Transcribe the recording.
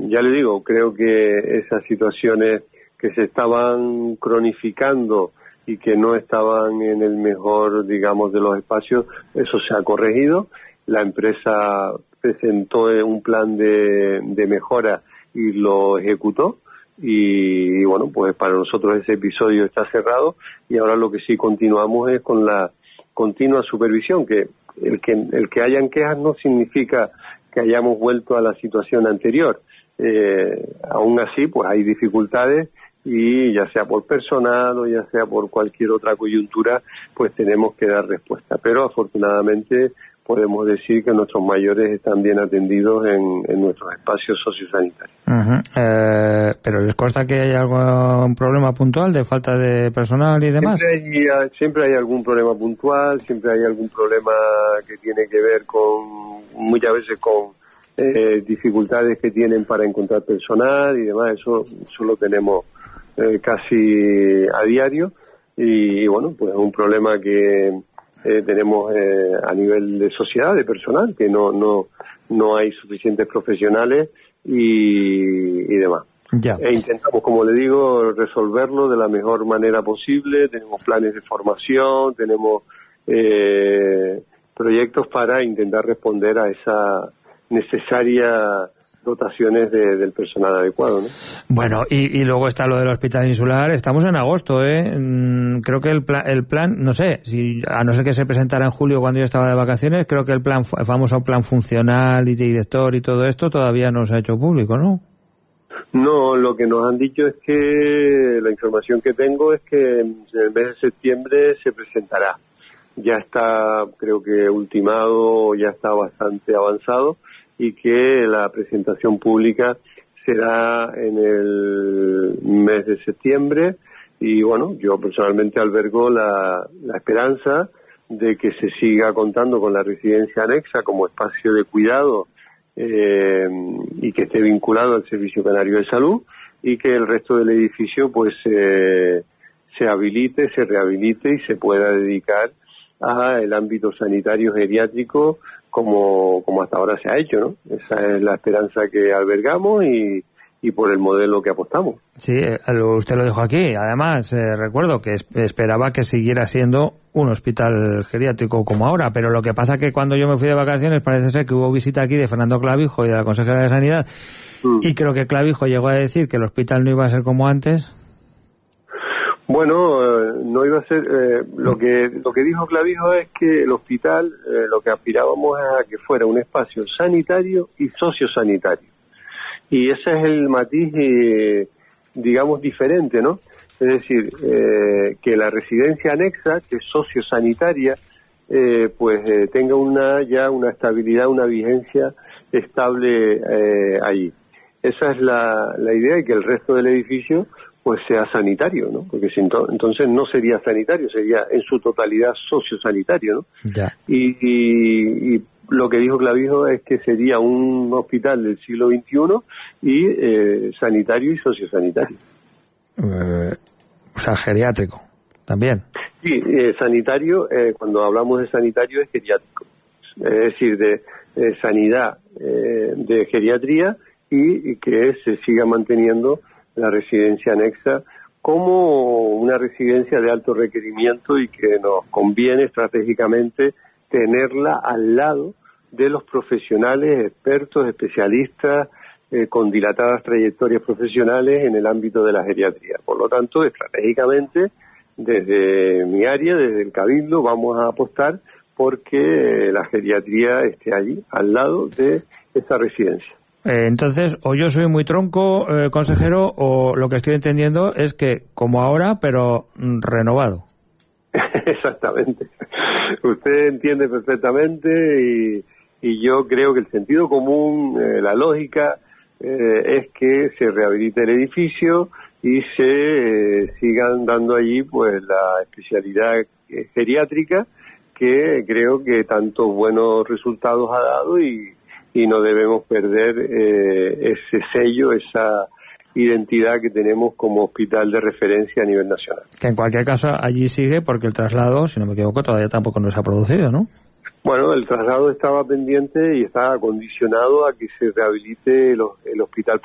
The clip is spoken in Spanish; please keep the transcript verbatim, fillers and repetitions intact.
ya le digo, creo que esas situaciones que se estaban cronificando y que no estaban en el mejor, digamos, de los espacios, eso se ha corregido. La empresa presentó un plan de, de mejora y lo ejecutó. Y, y bueno, pues para nosotros ese episodio está cerrado, y ahora lo que sí continuamos es con la continua supervisión, que el que el que hayan quejas no significa que hayamos vuelto a la situación anterior. Eh, aún así, pues hay dificultades, y ya sea por personal o ya sea por cualquier otra coyuntura, pues tenemos que dar respuesta. Pero afortunadamente podemos decir que nuestros mayores están bien atendidos en, en nuestros espacios sociosanitarios. Uh-huh. Eh, ¿Pero les consta que hay algún problema puntual de falta de personal y demás? Siempre hay, siempre hay algún problema puntual, siempre hay algún problema que tiene que ver con, muchas veces con eh, dificultades que tienen para encontrar personal y demás. Eso, eso lo tenemos eh, casi a diario, y, y bueno, pues es un problema que Eh, tenemos eh, a nivel de sociedad, de personal, que no no no hay suficientes profesionales y, y demás. Ya. E intentamos, como le digo, resolverlo de la mejor manera posible. Tenemos planes de formación, tenemos eh, proyectos para intentar responder a esa necesaria dotaciones de, del personal adecuado, ¿no? Bueno, y, y luego está lo del Hospital Insular. Estamos en agosto, ¿eh? Mm, creo que el, pla- el plan, no sé, si a no ser que se presentara en julio cuando yo estaba de vacaciones, creo que el plan, el famoso plan funcional y director y todo esto todavía no se ha hecho público, ¿no? No, lo que nos han dicho es que, la información que tengo es que en el mes de septiembre se presentará. Ya está, creo que ultimado, ya está bastante avanzado, y que la presentación pública será en el mes de septiembre. Y bueno, yo personalmente albergo la, la esperanza de que se siga contando con la residencia anexa como espacio de cuidado eh, y que esté vinculado al Servicio Canario de Salud, y que el resto del edificio pues eh, se habilite, se rehabilite y se pueda dedicar a el ámbito sanitario geriátrico como como hasta ahora se ha hecho, ¿no? Esa es la esperanza que albergamos y, y por el modelo que apostamos. Sí, usted lo dijo aquí. Además, eh, recuerdo que esperaba que siguiera siendo un hospital geriátrico como ahora, pero lo que pasa que cuando yo me fui de vacaciones parece ser que hubo visita aquí de Fernando Clavijo y de la consejera de Sanidad, mm. y creo que Clavijo llegó a decir que el hospital no iba a ser como antes. Bueno, eh, no iba a ser, eh, lo que lo que dijo Clavijo es que el hospital, eh, lo que aspirábamos a que fuera un espacio sanitario y sociosanitario. Y ese es el matiz, eh, digamos, diferente, ¿no? Es decir, eh, que la residencia anexa, que es sociosanitaria, eh, pues eh, tenga una ya una estabilidad, una vigencia estable eh, allí. Esa es la, la idea, y que el resto del edificio pues sea sanitario, ¿no? Porque si ento- entonces no sería sanitario, sería en su totalidad sociosanitario, ¿no? Ya. Y, y, y lo que dijo Clavijo es que sería un hospital del siglo veintiuno y eh, sanitario y sociosanitario. Eh, o sea, geriátrico también. Sí, eh, sanitario, eh, cuando hablamos de sanitario es geriátrico, es decir, de eh, sanidad, eh, de geriatría, y, y que se siga manteniendo la residencia anexa como una residencia de alto requerimiento, y que nos conviene estratégicamente tenerla al lado de los profesionales, expertos, especialistas, eh, con dilatadas trayectorias profesionales en el ámbito de la geriatría. Por lo tanto, estratégicamente, desde mi área, desde el Cabildo, vamos a apostar porque la geriatría esté allí, al lado de esa residencia. Eh, entonces, o yo soy muy tronco, eh, consejero, o lo que estoy entendiendo es que, como ahora, pero mm, renovado. Exactamente. Usted entiende perfectamente, y, y yo creo que el sentido común, eh, la lógica, eh, es que se rehabilite el edificio y se eh, sigan dando allí pues la especialidad eh, geriátrica, que creo que tantos buenos resultados ha dado, y y no debemos perder eh, ese sello, esa identidad que tenemos como hospital de referencia a nivel nacional. Que en cualquier caso allí sigue, porque el traslado, si no me equivoco, todavía tampoco no se ha producido, ¿no? Bueno, el traslado estaba pendiente y estaba condicionado a que se rehabilite el, el hospital